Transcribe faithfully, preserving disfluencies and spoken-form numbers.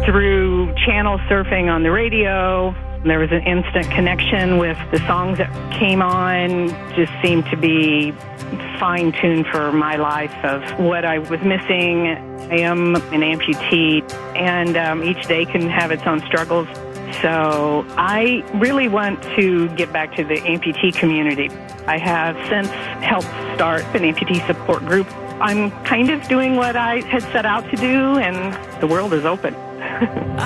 through channel surfing on the radio. There was an instant connection with the songs that came on, just seemed to be fine-tuned for my life of what I was missing. I am an amputee, and um, each day can have its own struggles. So I really want to get back to the amputee community. I have since helped start an amputee support group. I'm kind of doing what I had set out to do, and the world is open.